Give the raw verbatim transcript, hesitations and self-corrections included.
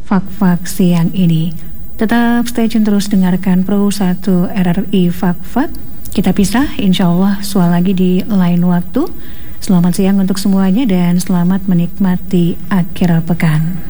Fak-Fak siang ini. Tetap stay tune terus dengarkan Pro satu R R I Fak-Fak. Kita pisah, insya Allah soal lagi di lain waktu. Selamat siang untuk semuanya dan selamat menikmati akhir pekan.